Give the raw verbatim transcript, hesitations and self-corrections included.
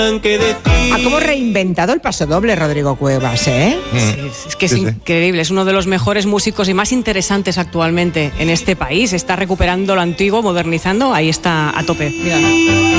Ha como reinventado el pasodoble Rodrigo Cuevas, ¿eh? Sí, es que es sí, increíble, sí. Es uno de los mejores músicos y más interesantes actualmente en este país. Está recuperando lo antiguo, modernizando, ahí está a tope. Mira.